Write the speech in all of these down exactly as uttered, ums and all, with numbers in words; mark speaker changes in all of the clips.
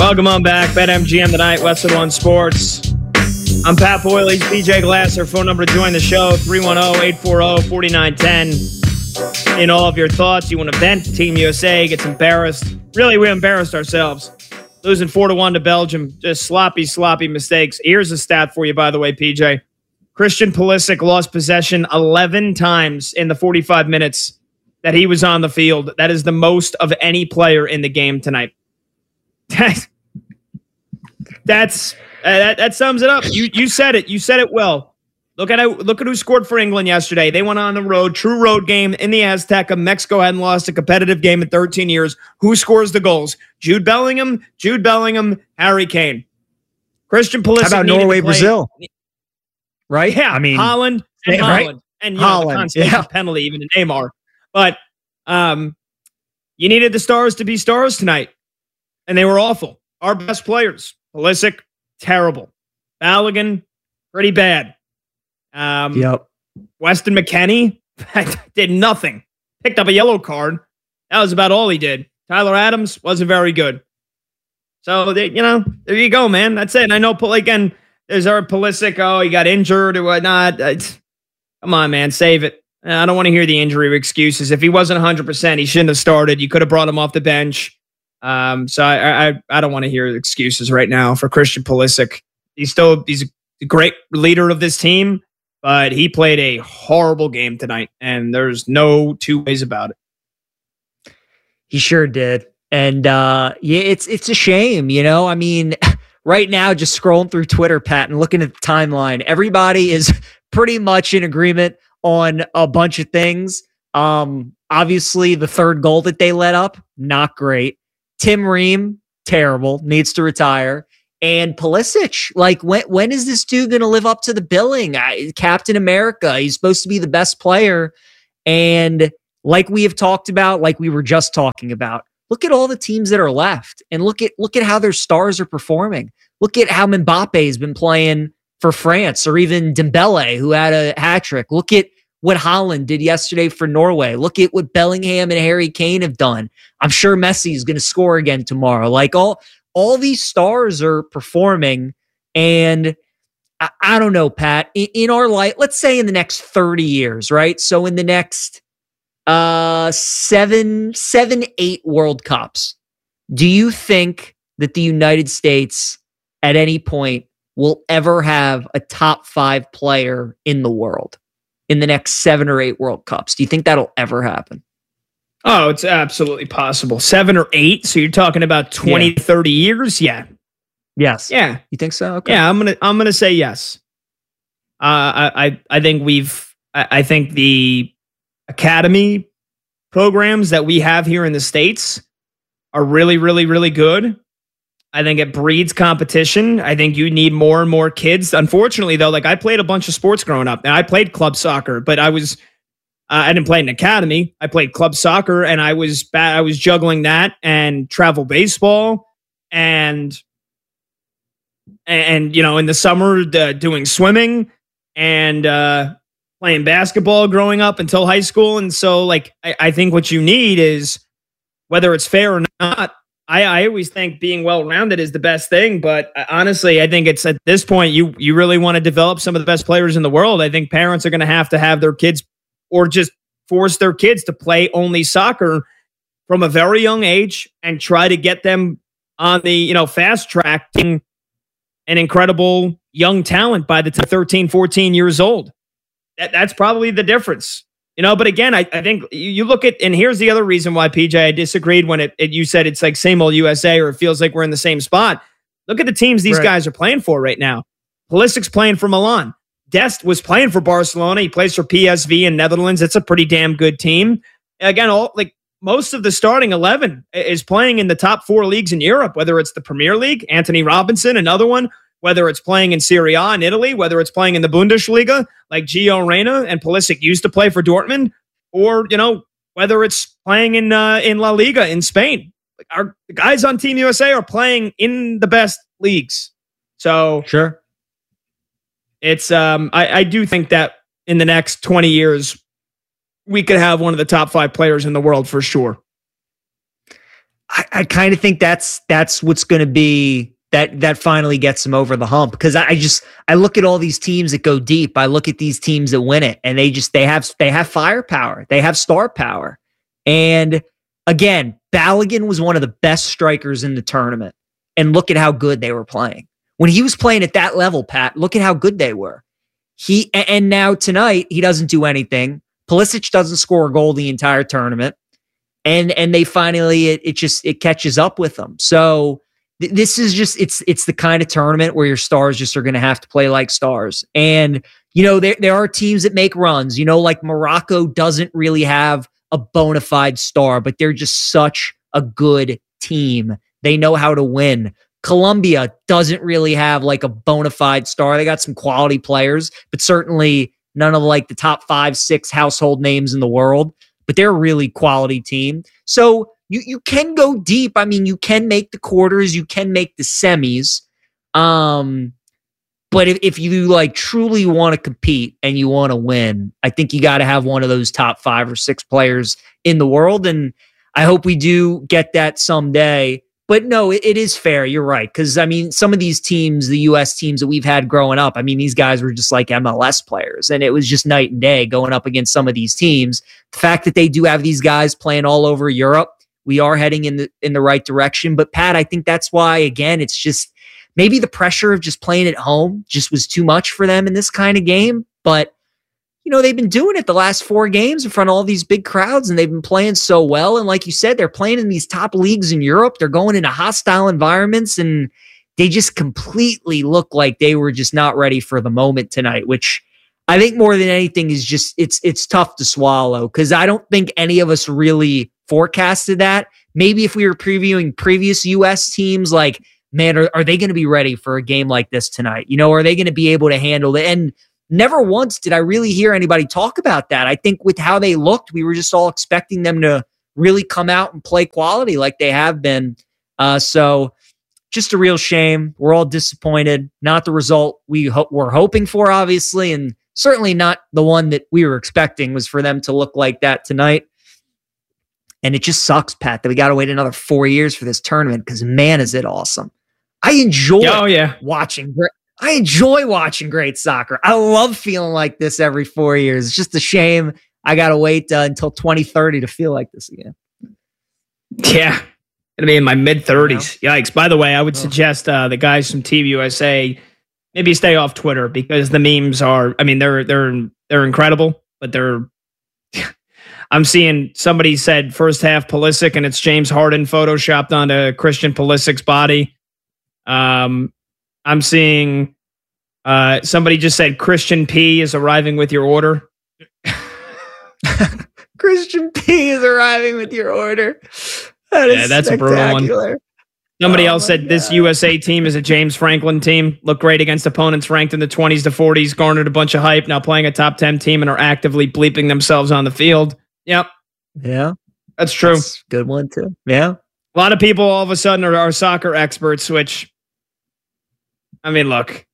Speaker 1: Welcome on back. BetMGM tonight, Westwood One Sports. I'm Pat Boyle. He's P J Glasser. Phone number to join the show, three one zero, eight four zero, four nine one zero. In all of your thoughts, you want to vent, Team U S A gets embarrassed. Really, we embarrassed ourselves. Losing four to one to Belgium. Just sloppy, sloppy mistakes. Here's a stat for you, by the way, P J. Christian Pulisic lost possession eleven times in the forty-five minutes that he was on the field. That is the most of any player in the game tonight. That's uh, that, that sums it up. You you said it. You said it well. Look at it, look at who scored for England yesterday. They went on the road, true road game in the Azteca. Mexico hadn't lost a competitive game in thirteen years. Who scores the goals? Jude Bellingham, Jude Bellingham, Harry Kane. Christian Pulisic.
Speaker 2: How about Norway, Brazil? Right?
Speaker 1: Yeah,
Speaker 2: I mean,
Speaker 1: Holland and
Speaker 2: right?
Speaker 1: Holland. And you
Speaker 2: Holland,
Speaker 1: know, the constant
Speaker 2: yeah.
Speaker 1: penalty, even to Neymar. But um, you needed the stars to be stars tonight. And they were awful. Our best players. Pulisic, terrible. Balogun, pretty bad. Um,
Speaker 2: yep.
Speaker 1: Weston McKennie did nothing. Picked up a yellow card. That was about all he did. Tyler Adams wasn't very good. So, they, you know, there you go, man. That's it. And I know, again, there's our Pulisic. Oh, he got injured or whatnot. It's, come on, man. Save it. I don't want to hear the injury excuses. If he wasn't one hundred percent, he shouldn't have started. You could have brought him off the bench. Um, so I, I, I don't want to hear excuses right now for Christian Pulisic. He's still, he's a great leader of this team, but he played a horrible game tonight, and there's no two ways about it.
Speaker 2: He sure did. And, uh, yeah, it's, it's a shame, you know, I mean, right now, just scrolling through Twitter, Pat, and looking at the timeline, everybody is pretty much in agreement on a bunch of things. Um, obviously the third goal that they let up, not great. Tim Ream, terrible, needs to retire. And Pulisic, like, when when is this dude going to live up to the billing? I, Captain America, he's supposed to be the best player. And like we have talked about, like we were just talking about, look at all the teams that are left. And look at look at how their stars are performing. Look at how Mbappe has been playing for France, or even Dembele, who had a hat trick. Look at what Holland did yesterday for Norway. Look at what Bellingham and Harry Kane have done. I'm sure Messi is going to score again tomorrow. Like all, all these stars are performing, and I, I don't know, Pat, in, in our life, let's say in the next thirty years, right? So in the next uh, seven, seven, eight World Cups, do you think that the United States at any point will ever have a top five player in the world in the next seven or eight World Cups? Do you think that'll ever happen?
Speaker 1: Oh, it's absolutely possible. Seven or eight? So you're talking about twenty, yeah. thirty years? Yeah.
Speaker 2: Yes.
Speaker 1: Yeah.
Speaker 2: You think so? Okay.
Speaker 1: Yeah, I'm gonna I'm gonna say yes. Uh, I, I I think we've I, I think the academy programs that we have here in the States are really, really, really good. I think it breeds competition. I think you need more and more kids. Unfortunately, though, like I played a bunch of sports growing up. And I played club soccer, but I was uh, I didn't play in an academy. I played club soccer, and I was bad. I was juggling that and travel baseball, and and you know, in the summer uh, doing swimming and uh, playing basketball growing up until high school. And so, like, I, I think what you need is, whether it's fair or not, I, I always think being well-rounded is the best thing, but honestly, I think it's at this point, you you really want to develop some of the best players in the world. I think parents are going to have to have their kids, or just force their kids to play only soccer from a very young age and try to get them on the, you know, fast track to an incredible young talent by the time thirteen, fourteen years old. That, that's probably the difference. You know, but again, I, I think you look at, and here's the other reason why, P J, I disagreed when it, it you said it's like same old U S A, or it feels like we're in the same spot. Look at the teams these right. guys are playing for right now. Pulisic's playing for Milan. Dest was playing for Barcelona. He plays for P S V in Netherlands. It's a pretty damn good team. Again, all like most of the starting eleven is playing in the top four leagues in Europe, whether it's the Premier League, Anthony Robinson, another one, whether it's playing in Serie A in Italy, whether it's playing in the Bundesliga, like Gio Reyna and Pulisic used to play for Dortmund, or, you know, whether it's playing in uh, in La Liga in Spain. Like our the guys on Team U S A are playing in the best leagues. So
Speaker 2: sure,
Speaker 1: it's um I, I do think that in the next twenty years, we could have one of the top five players in the world for sure.
Speaker 2: I, I kind of think that's that's what's going to be that that finally gets them over the hump. Because I, I just I look at all these teams that go deep. I look at these teams that win it, and they just they have they have firepower. They have star power. And again, Balogun was one of the best strikers in the tournament. And look at how good they were playing. When he was playing at that level, Pat, look at how good they were. He and now tonight he doesn't do anything. Pulisic doesn't score a goal the entire tournament. And and they finally it, it just it catches up with them. So th- this is just it's it's the kind of tournament where your stars just are going to have to play like stars. And you know there there are teams that make runs. You know, like Morocco doesn't really have a bona fide star, but they're just such a good team. They know how to win. Colombia doesn't really have like a bona fide star. They got some quality players, but certainly none of like the top five, six household names in the world. But they're a really quality team. So you you can go deep. I mean, you can make the quarters, you can make the semis. Um, but if, if you like truly want to compete and you want to win, I think you got to have one of those top five or six players in the world. And I hope we do get that someday. But no, it, it is fair. You're right. Because, I mean, some of these teams, the U S teams that we've had growing up, I mean, these guys were just like M L S players. And it was just night and day going up against some of these teams. The fact that they do have these guys playing all over Europe, we are heading in the in the right direction. But, Pat, I think that's why, again, it's just maybe the pressure of just playing at home just was too much for them in this kind of game. But, you know, they've been doing it the last four games in front of all these big crowds, and they've been playing so well. And like you said, they're playing in these top leagues in Europe. They're going into hostile environments, and they just completely look like they were just not ready for the moment tonight, which I think more than anything is just, it's it's tough to swallow because I don't think any of us really forecasted that. Maybe if we were previewing previous U S teams, like, man, are, are they going to be ready for a game like this tonight? You know, are they going to be able to handle it? And never once did I really hear anybody talk about that. I think with how they looked, we were just all expecting them to really come out and play quality like they have been. Uh, so just a real shame. We're all disappointed. Not the result we ho- were hoping for, obviously, and certainly not the one that we were expecting was for them to look like that tonight. And it just sucks, Pat, that we got to wait another four years for this tournament because, man, is it awesome. I enjoy
Speaker 1: oh, yeah.
Speaker 2: watching I enjoy watching great soccer. I love feeling like this every four years. It's just a shame I got to wait uh, until twenty thirty to feel like this again.
Speaker 1: Yeah. Gonna be in my mid thirties. You know? Yikes. By the way, I would oh. suggest uh, the guys from T V U S A maybe stay off Twitter because the memes are, I mean, they're, they're, they're incredible, but they're, I'm seeing somebody said first half Pulisic and it's James Harden photoshopped onto Christian Pulisic's body. Um, I'm seeing uh, somebody just said Christian P is arriving with your order.
Speaker 2: Christian P is arriving with your order. That is
Speaker 1: yeah, that's a brutal one. Somebody oh else said God. This U S A team is a James Franklin team. Looked great against opponents ranked in the twenties to forties, garnered a bunch of hype, now playing a top ten team and are actively bleeping themselves on the field. Yep.
Speaker 2: Yeah.
Speaker 1: That's true.
Speaker 2: That's a good one too. Yeah.
Speaker 1: A lot of people all of a sudden are, are soccer experts, which I mean, look,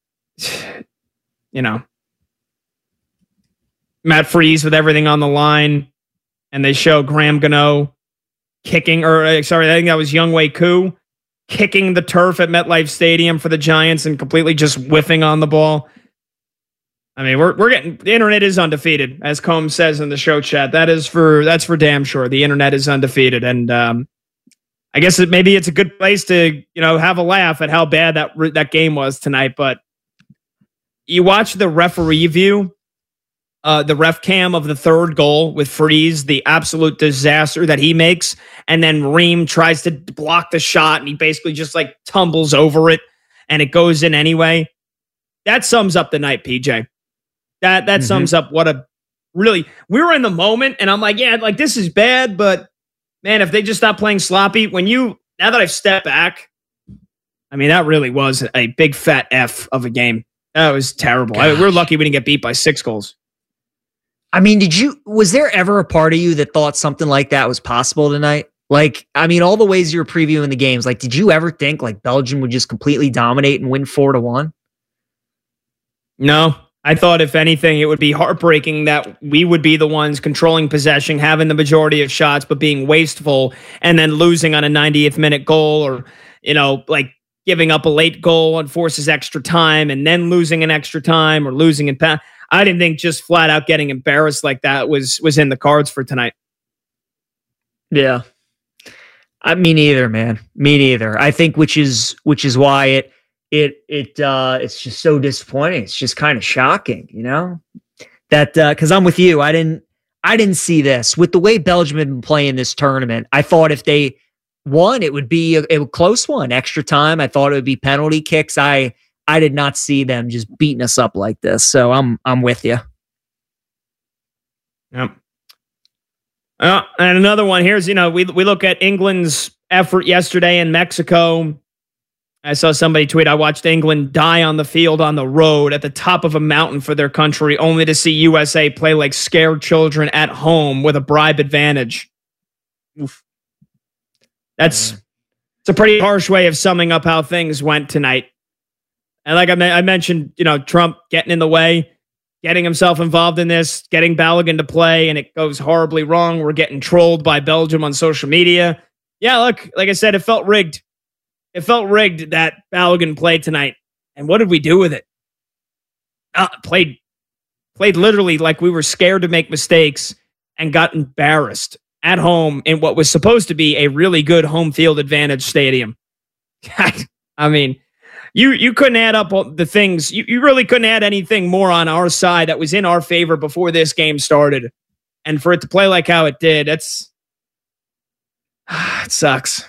Speaker 1: you know, Matt Freese with everything on the line, and they show Graham Gano kicking, or uh, sorry, I think that was Younghoe Koo kicking the turf at MetLife Stadium for the Giants and completely just whiffing on the ball. I mean, we're we're getting the internet is undefeated, as Combs says in the show chat. That is for that's for damn sure. The internet is undefeated, and um, I guess it, maybe it's a good place to, you know, have a laugh at how bad that that game was tonight. But you watch the referee view, uh, the ref cam of the third goal with Freese, the absolute disaster that he makes, and then Ream tries to block the shot, and he basically just like tumbles over it, and it goes in anyway. That sums up the night, P J. That that mm-hmm. sums up what a really we were in the moment, and I'm like, yeah, like this is bad, but. Man, if they just stop playing sloppy, when you, now that I've stepped back, I mean, that really was a big fat F of a game. That was terrible. I, we're lucky we didn't get beat by six goals.
Speaker 2: I mean, did you, was there ever a part of you that thought something like that was possible tonight? Like, I mean, all the ways you were previewing the games, like, did you ever think like Belgium would just completely dominate and win four to one?
Speaker 1: No, I thought, if anything, it would be heartbreaking that we would be the ones controlling possession, having the majority of shots, but being wasteful and then losing on a ninetieth minute goal, or, you know, like giving up a late goal and forces extra time and then losing an extra time or losing in pa- I didn't think just flat out getting embarrassed like that was was in the cards for tonight.
Speaker 2: Yeah. I me neither, man. Me neither. I think which is which is why it It it uh it's just so disappointing. It's just kind of shocking, you know, that uh, because I'm with you. I didn't I didn't see this with the way Belgium had been playing this tournament. I thought if they won, it would be a, a close one, extra time. I thought it would be penalty kicks. I I did not see them just beating us up like this. So I'm I'm with you.
Speaker 1: Yep. Uh, and another one here's you know we we look at England's effort yesterday in Mexico. I saw somebody tweet, I watched England die on the field on the road at the top of a mountain for their country, only to see U S A play like scared children at home with a bribe advantage. Oof. That's mm. It's a pretty harsh way of summing up how things went tonight. And like I, me- I mentioned, you know, Trump getting in the way, getting himself involved in this, getting Balogun to play, and it goes horribly wrong. We're getting trolled by Belgium on social media. Yeah, look, like I said, it felt rigged. It felt rigged that Balogun played tonight. And what did we do with it? Uh, played, played literally like we were scared to make mistakes and got embarrassed at home in what was supposed to be a really good home field advantage stadium. I mean, you you couldn't add up all the things. You, you really couldn't add anything more on our side that was in our favor before this game started. And for it to play like how it did, that's it sucks.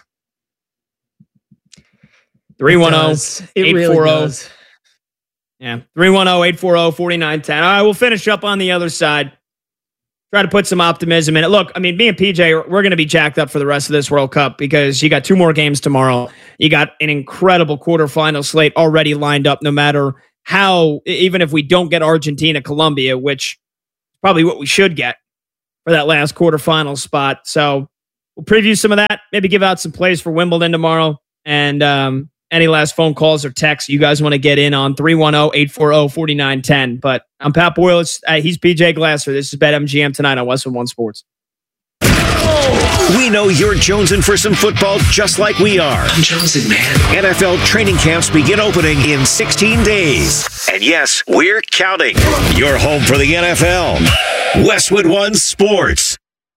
Speaker 1: three one zero, eight four zero. Yeah, three one zero, eight four zero, four nine one zero. All right, we'll finish up on the other side. Try to put some optimism in it. Look, I mean, me and P J, we're going to be jacked up for the rest of this World Cup because you got two more games tomorrow. You got an incredible quarterfinal slate already lined up, no matter how, even if we don't get Argentina, Colombia, which is probably what we should get for that last quarterfinal spot. So we'll preview some of that, maybe give out some plays for Wimbledon tomorrow. And, um, any last phone calls or texts you guys want to get in on, three one zero, eight four zero, four nine one zero. But I'm Pat Boyle. Uh, he's P J Glasser. This is BetMGM tonight on Westwood One Sports.
Speaker 3: We know you're jonesing for some football just like we are.
Speaker 4: I'm jonesing, man.
Speaker 3: N F L training camps begin opening in sixteen days. And yes, we're counting. You're home for the N F L. Westwood One Sports.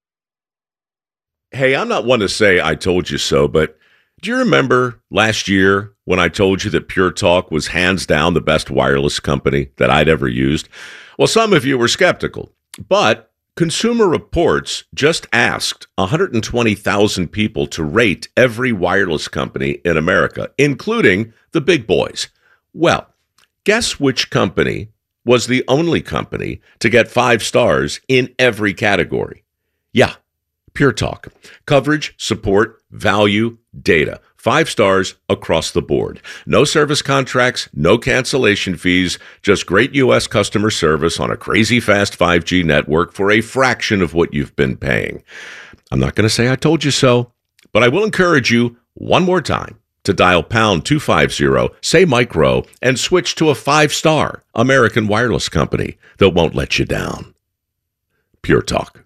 Speaker 5: Hey, I'm not one to say I told you so, but do you remember last year when I told you that Pure Talk was hands down the best wireless company that I'd ever used? Well, some of you were skeptical, but Consumer Reports just asked one hundred twenty thousand people to rate every wireless company in America, including the big boys. Well, guess which company was the only company to get five stars in every category? Yeah, Pure Talk. Coverage, support, value, data. Five stars across the board. No service contracts, no cancellation fees, just great U S customer service on a crazy fast five G network for a fraction of what you've been paying. I'm not going to say I told you so, but I will encourage you one more time to dial pound two fifty, say micro, and switch to a five-star American wireless company that won't let you down. Pure Talk.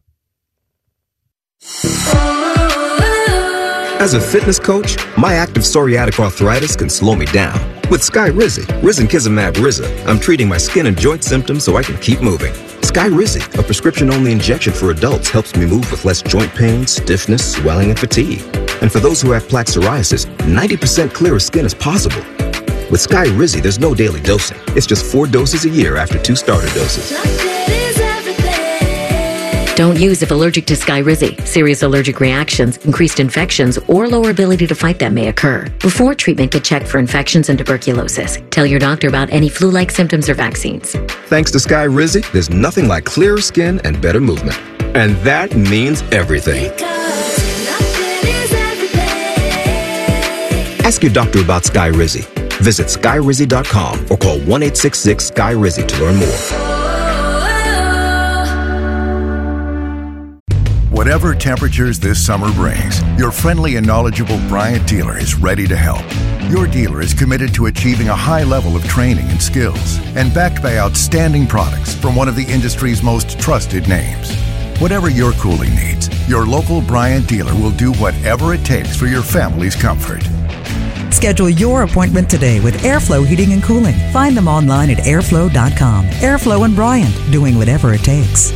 Speaker 6: As a fitness coach, my active psoriatic arthritis can slow me down. With Skyrizi, Risankizumab Riza, I'm treating my skin and joint symptoms so I can keep moving. Skyrizi, a prescription-only injection for adults, helps me move with less joint pain, stiffness, swelling, and fatigue. And for those who have plaque psoriasis, ninety percent clearer skin is possible. With Skyrizi, there's no daily dosing. It's just four doses a year after two starter doses.
Speaker 7: Don't use if allergic to Skyrizi. Serious allergic reactions, increased infections, or lower ability to fight them may occur. Before treatment, get checked for infections and tuberculosis. Tell your doctor about any flu-like symptoms or vaccines.
Speaker 6: Thanks to Skyrizi, there's nothing like clearer skin and better movement. And that means everything. Ask your doctor about Skyrizi. Visit Skyrizi dot com or call one eight six six Sky Rizi to learn more.
Speaker 8: Whatever temperatures this summer brings, your friendly and knowledgeable Bryant dealer is ready to help.
Speaker 4: Your dealer is committed to achieving a high level of training and skills and backed by outstanding products from one of the industry's most trusted names. Whatever your cooling needs, your local Bryant dealer will do whatever it takes for your family's comfort.
Speaker 8: Schedule your appointment today with Airflow Heating and Cooling. Find them online at airflow dot com. Airflow and Bryant, doing whatever it takes.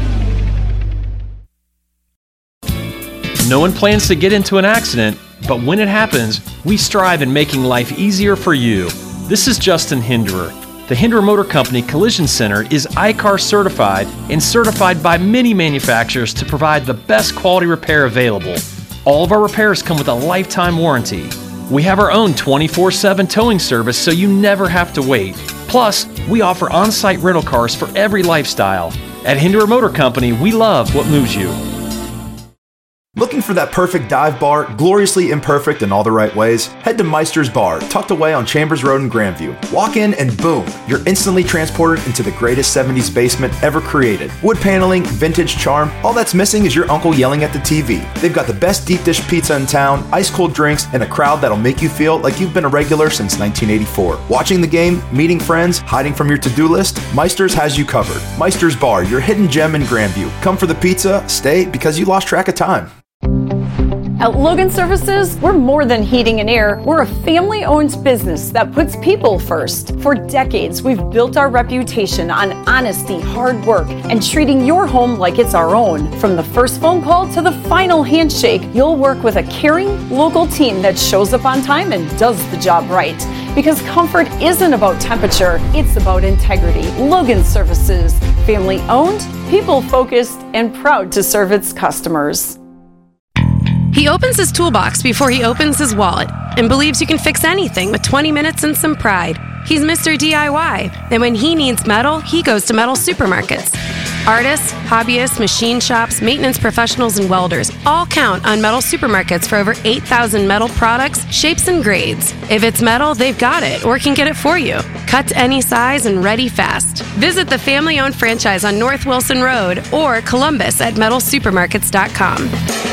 Speaker 9: No one plans to get into an accident, but when it happens, we strive in making life easier for you. This is Justin Hinderer. The Hinderer Motor Company Collision Center is I C A R certified and certified by many manufacturers to provide the best quality repair available. All of our repairs come with a lifetime warranty. We have our own twenty-four seven towing service, so you never have to wait. Plus, we offer on-site rental cars for every lifestyle. At Hinderer Motor Company, we love what moves you.
Speaker 10: Looking for that perfect dive bar, gloriously imperfect in all the right ways? Head to Meister's Bar, tucked away on Chambers Road in Grandview. Walk in and boom, you're instantly transported into the greatest seventies basement ever created. Wood paneling, vintage charm, all that's missing is your uncle yelling at the T V. They've got the best deep dish pizza in town, ice cold drinks, and a crowd that'll make you feel like you've been a regular since nineteen eighty-four. Watching the game, meeting friends, hiding from your to-do list, Meister's has you covered. Meister's Bar, your hidden gem in Grandview. Come for the pizza, stay because you lost track of time.
Speaker 11: At Logan Services, we're more than heating and air. We're a family-owned business that puts people first. For decades, we've built our reputation on honesty, hard work, and treating your home like it's our own. From the first phone call to the final handshake, you'll work with a caring, local team that shows up on time and does the job right. Because comfort isn't about temperature, it's about integrity. Logan Services, family-owned, people-focused, and proud to serve its customers.
Speaker 12: He opens his toolbox before he opens his wallet and believes you can fix anything with twenty minutes and some pride. He's Mister D I Y, and when he needs metal, he goes to Metal Supermarkets. Artists, hobbyists, machine shops, maintenance professionals, and welders all count on Metal Supermarkets for over eight thousand metal products, shapes, and grades. If it's metal, they've got it or can get it for you. Cut to any size and ready fast. Visit the family-owned franchise on North Wilson Road or Columbus at metal supermarkets dot com.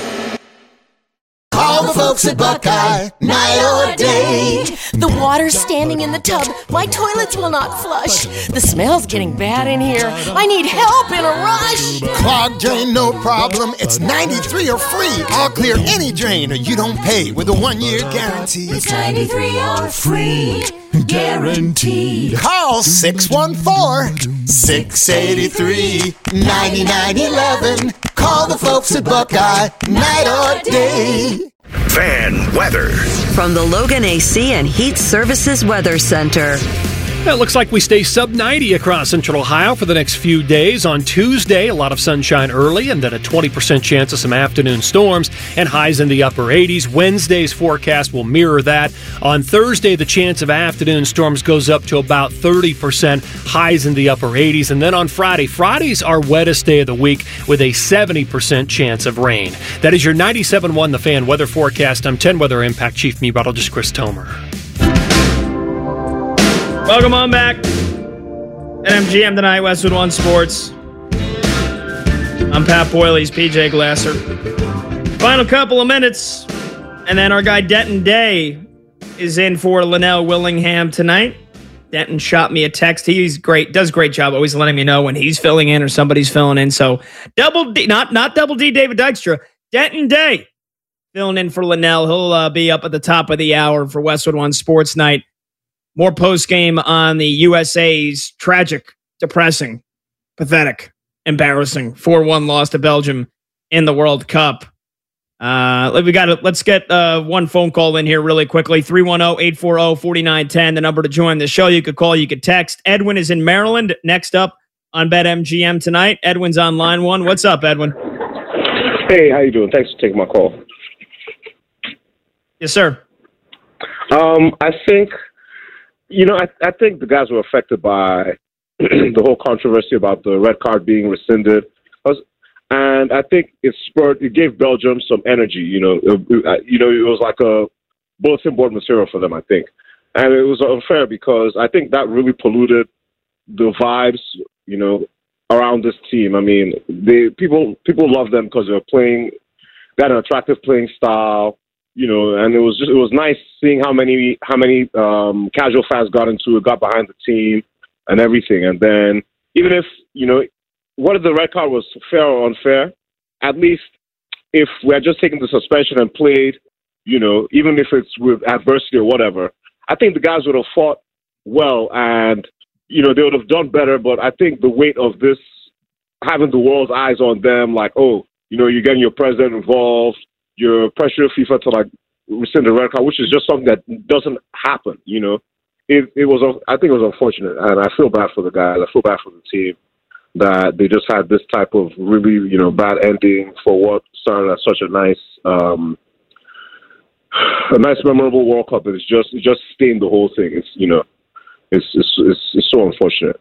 Speaker 13: Call the folks at Buckeye, night or day.
Speaker 14: The water's standing in the tub. My toilets will not flush. The smell's getting bad in here. I need help in a rush.
Speaker 13: Clogged drain, no problem. It's ninety-three or free. I'll clear any drain or you don't pay with a one-year guarantee.
Speaker 14: It's ninety-three or free. Guaranteed.
Speaker 13: Call six one four, six eight three, nine nine one one. Call the folks at Buckeye, night or day.
Speaker 3: Fan weather
Speaker 15: from the Logan A C and Heat Services Weather Center.
Speaker 16: It looks like we stay sub ninety across central Ohio for the next few days. On Tuesday, a lot of sunshine early and then a twenty percent chance of some afternoon storms and highs in the upper eighties. Wednesday's forecast will mirror that. On Thursday, the chance of afternoon storms goes up to about thirty percent, highs in the upper eighties. And then on Friday, Friday's our wettest day of the week with a seventy percent chance of rain. That is your ninety-seven point one The Fan weather forecast. I'm ten Weather Impact Chief Meteorologist Chris Tomer.
Speaker 1: Welcome on back. At M G M tonight, Westwood One Sports. I'm Pat Boyle, he's P J Glasser. Final couple of minutes, and then our guy Denton Day is in for Linnell Willingham tonight. Denton shot me a text. He's great, does a great job always letting me know when he's filling in or somebody's filling in. So double D, not not double D David Dykstra, Denton Day filling in for Linnell. He'll uh, be up at the top of the hour for Westwood One Sports Night. More post-game on the U S A's tragic, depressing, pathetic, embarrassing four one loss to Belgium in the World Cup. Uh, we got to, let's get uh, one phone call in here really quickly. three one zero, eight four zero, four nine one zero, the number to join the show. You could call, you could text. Edwin is in Maryland. Next up on BetMGM tonight. Edwin's on line one. What's up, Edwin?
Speaker 17: Hey, how you doing? Thanks for taking my call.
Speaker 1: Yes, sir.
Speaker 17: Um, I think... You know, I, I think the guys were affected by the whole controversy about the red card being rescinded. And I think it spurred, it gave Belgium some energy, you know. It, you know, it was like a bulletin board material for them, I think. And it was unfair because I think that really polluted the vibes, you know, around this team. I mean, they people people love them because they're playing, got an attractive playing style. you know, and it was just it was nice seeing how many how many um, casual fans got into it, got behind the team, and everything. And then even if you know whether the red card was fair or unfair, at least if we had just taken the suspension and played, you know, even if it's with adversity or whatever, I think the guys would have fought well and, you know, they would have done better. But I think the weight of this, having the world's eyes on them, like, oh, you know, you're getting your president involved, you're pressuring FIFA to, like, rescind the red card, which is just something that doesn't happen, you know. It, it was, I think it was unfortunate, and I feel bad for the guys. I feel bad for the team that they just had this type of really, you know, bad ending for what started as such a nice, um, a nice memorable World Cup. It's just, it just stained the whole thing. It's, you know, it's, it's, it's, it's so unfortunate.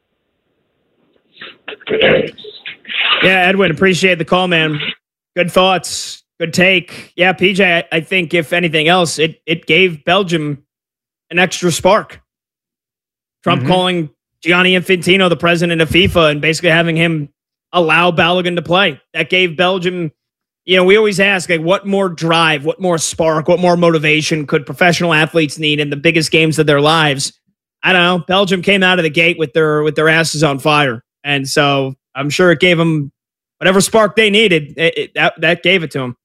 Speaker 1: Yeah, Edwin, appreciate the call, man. Good thoughts, good take. Yeah, P J, I, I think if anything else, it it gave Belgium an extra spark. Trump mm-hmm. calling Gianni Infantino the president of FIFA and basically having him allow Balogun to play. That gave Belgium, you know, we always ask, like, what more drive, what more spark, what more motivation could professional athletes need in the biggest games of their lives? I don't know. Belgium came out of the gate with their with their asses on fire. And so I'm sure it gave them whatever spark they needed. It, it, that, that gave it to them.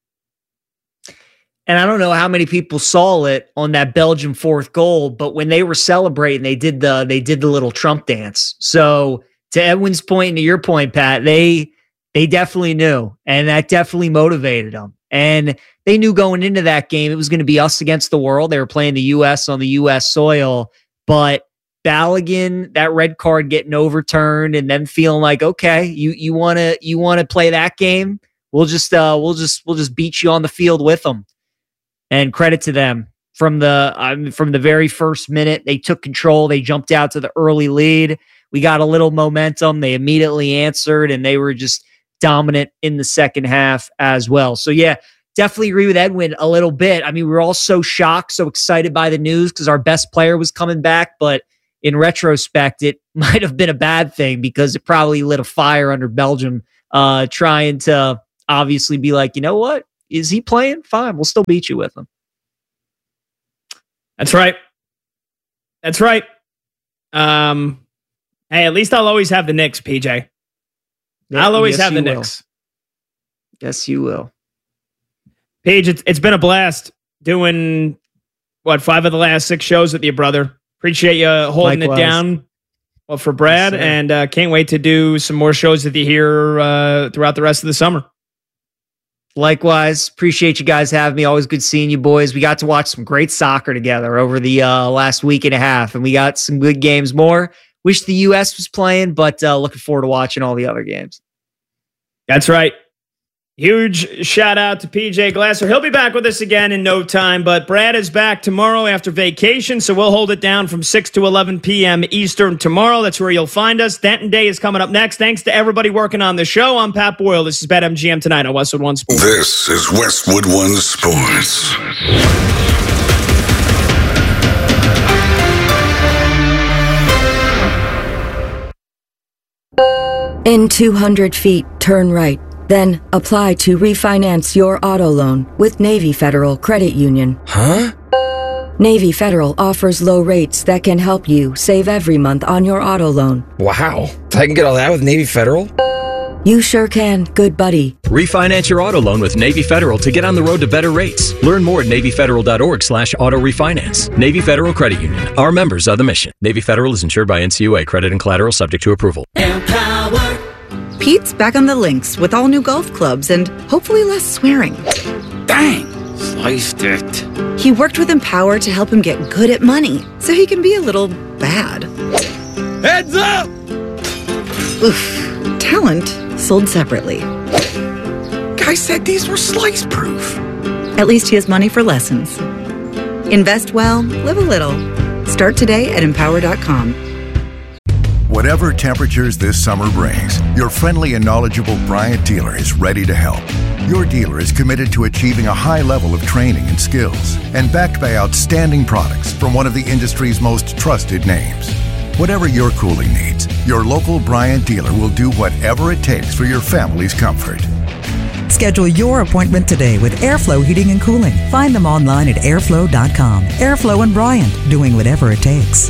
Speaker 2: And I don't know how many people saw it on that Belgium fourth goal, but when they were celebrating, they did the they did the little Trump dance. So to Edwin's point and to your point, Pat, they they definitely knew, and that definitely motivated them. And they knew going into that game it was going to be us against the world. They were playing the U S on the U S soil, but Balogun, that red card getting overturned, and then feeling like, okay, you you want to you want to play that game? We'll just uh we'll just we'll just beat you on the field with them. And credit to them from the um, from the very first minute. They took control. They jumped out to the early lead. We got a little momentum. They immediately answered, and they were just dominant in the second half as well. So, yeah, definitely agree with Edwin a little bit. I mean, we were all so shocked, so excited by the news because our best player was coming back. But in retrospect, it might have been a bad thing because it probably lit a fire under Belgium uh, trying to obviously be like, you know what? Is he playing? Fine. We'll still beat you with him.
Speaker 1: That's right. That's right. Um, hey, at least I'll always have the Knicks, P J. Yeah, I'll always have the will. Knicks.
Speaker 2: Yes, you will.
Speaker 1: Paige, it's, it's been a blast doing, what, five of the last six shows with you, brother. Appreciate you holding Likewise. it down well, for Brad, yes, and uh, can't wait to do some more shows with you here uh, throughout the rest of the summer.
Speaker 2: Likewise, appreciate you guys having me. Always good seeing you boys. We got to watch some great soccer together over the uh, last week and a half, and we got some good games more. Wish the U S was playing, but uh, looking forward to watching all the other games.
Speaker 1: That's right. Huge shout out to P J Glasser. He'll be back with us again in no time, but Brad is back tomorrow after vacation, so we'll hold it down from six to eleven p.m. Eastern tomorrow. That's where you'll find us. Denton Day is coming up next. Thanks to everybody working on the show. I'm Pat Boyle. This is BetMGM Tonight on Westwood One Sports.
Speaker 18: This is Westwood One Sports.
Speaker 19: In two hundred feet, turn right. Then apply to refinance your auto loan with Navy Federal Credit Union.
Speaker 18: Huh?
Speaker 19: Navy Federal offers low rates that can help you save every month on your auto loan.
Speaker 20: Wow. I can get all that with Navy Federal?
Speaker 19: You sure can, good buddy.
Speaker 21: Refinance your auto loan with Navy Federal to get on the road to better rates. Learn more at NavyFederal.org slash auto refinance. Navy Federal Credit Union. Our members are the mission. Navy Federal is insured by N C U A. Credit and collateral subject to approval.
Speaker 8: Empower. Pete's back on the links with all new golf clubs and hopefully less swearing.
Speaker 20: Dang, sliced it.
Speaker 8: He worked with Empower to help him get good at money so he can be a little bad.
Speaker 20: Heads up!
Speaker 8: Oof, talent sold separately.
Speaker 20: Guy said these were slice proof.
Speaker 8: At least he has money for lessons. Invest well, live a little. Start today at empower dot com.
Speaker 4: Whatever temperatures this summer brings, your friendly and knowledgeable Bryant dealer is ready to help. Your dealer is committed to achieving a high level of training and skills, and backed by outstanding products from one of the industry's most trusted names. Whatever your cooling needs, your local Bryant dealer will do whatever it takes for your family's comfort.
Speaker 8: Schedule your appointment today with Airflow Heating and Cooling. Find them online at airflow dot com. Airflow and Bryant, doing whatever it takes.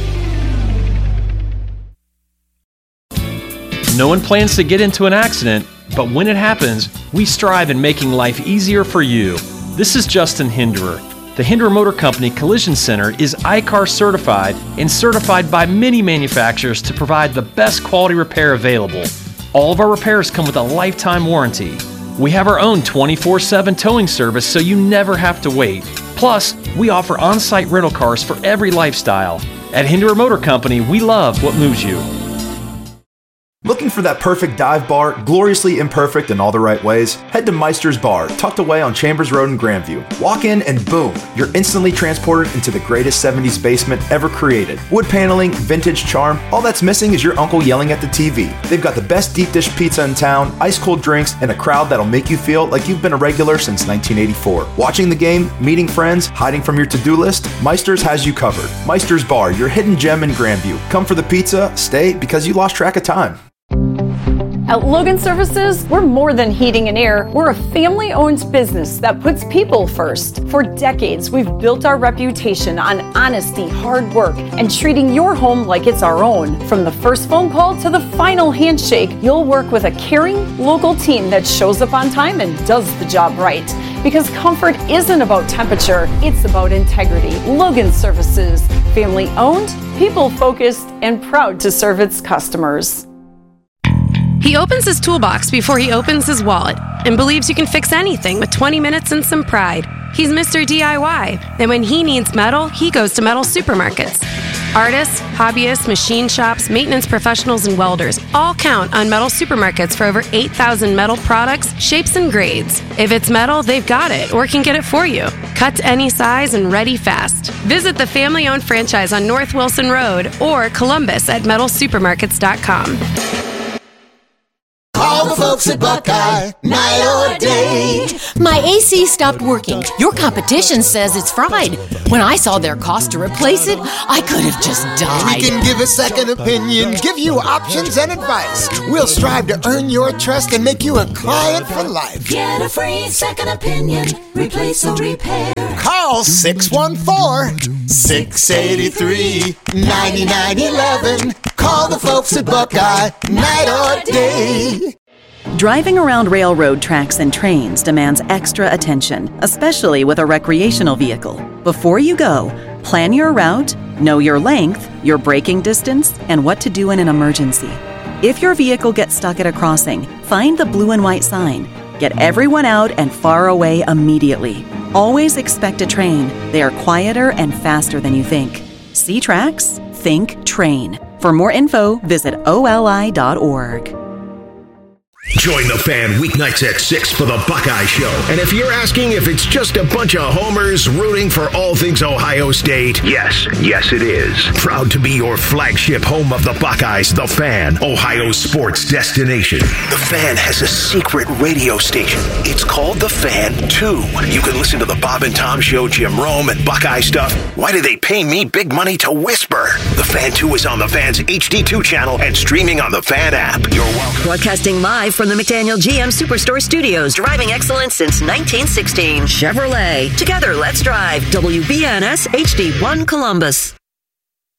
Speaker 9: No one plans to get into an accident, but when it happens, we strive in making life easier for you. This is Justin Hinderer. The Hinderer Motor Company Collision Center is I C A R certified and certified by many manufacturers to provide the best quality repair available. All of our repairs come with a lifetime warranty. We have our own twenty-four seven towing service so you never have to wait. Plus, we offer on-site rental cars for every lifestyle. At Hinderer Motor Company, we love what moves you.
Speaker 10: Looking for that perfect dive bar, gloriously imperfect in all the right ways? Head to Meister's Bar, tucked away on Chambers Road in Grandview. Walk in and boom, you're instantly transported into the greatest seventies basement ever created. Wood paneling, vintage charm, all that's missing is your uncle yelling at the T V. They've got the best deep dish pizza in town, ice cold drinks, and a crowd that'll make you feel like you've been a regular since nineteen eighty-four. Watching the game, meeting friends, hiding from your to-do list, Meister's has you covered. Meister's Bar, your hidden gem in Grandview. Come for the pizza, stay because you lost track of time.
Speaker 11: At Logan Services, we're more than heating and air. We're a family-owned business that puts people first. For decades, we've built our reputation on honesty, hard work, and treating your home like it's our own. From the first phone call to the final handshake, you'll work with a caring, local team that shows up on time and does the job right. Because comfort isn't about temperature, it's about integrity. Logan Services, family-owned, people-focused, and proud to serve its customers.
Speaker 12: He opens his toolbox before he opens his wallet and believes you can fix anything with twenty minutes and some pride. He's Mister D I Y, and when he needs metal, he goes to metal supermarkets. Artists, hobbyists, machine shops, maintenance professionals, and welders all count on metal supermarkets for over eight thousand metal products, shapes, and grades. If it's metal, they've got it or can get it for you. Cut to any size and ready fast. Visit the family-owned franchise on North Wilson Road or Columbus at metal supermarkets dot com.
Speaker 13: Call the folks at Buckeye, night or day.
Speaker 14: My A C stopped working. Your competition says it's fried. When I saw their cost to replace it, I could have just died.
Speaker 13: We can give a second opinion, give you options and advice. We'll strive to earn your trust and make you a client for life.
Speaker 5: Get a free second opinion, replace or repair.
Speaker 13: Call six one four, six eight three, nine nine one one. Call the folks at Buckeye, night or day.
Speaker 22: Driving around railroad tracks and trains demands extra attention, especially with a recreational vehicle. Before you go, plan your route, know your length, your braking distance, and what to do in an emergency. If your vehicle gets stuck at a crossing, find the blue and white sign. Get everyone out and far away immediately. Always expect a train. They are quieter and faster than you think. See tracks? Think train. For more info, visit O L I dot org.
Speaker 3: Join the Fan weeknights at six for the Buckeye Show. And if you're asking if it's just a bunch of homers rooting for all things Ohio State, yes, yes it is. Proud to be your flagship home of the Buckeyes, the Fan, Ohio sports destination. The Fan has a secret radio station. It's called The Fan two. You can listen to the Bob and Tom Show, Jim Rome, and Buckeye stuff. Why do they pay me big money to whisper? The Fan two is on the Fan's H D two channel and streaming on the Fan app. You're welcome.
Speaker 15: Broadcasting live from the McDaniel G M Superstore Studios, driving excellence since nineteen sixteen. Chevrolet. Together, let's drive. W B N S H D one Columbus.